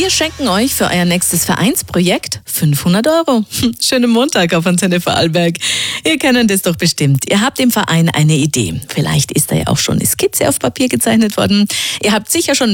Wir schenken euch für euer nächstes Vereinsprojekt 500 €. Schönen Montag auf Antenne Vorarlberg. Ihr kennt das doch bestimmt. Ihr habt im Verein eine Idee. Vielleicht ist da ja auch schon eine Skizze auf Papier gezeichnet worden. Ihr habt sicher schon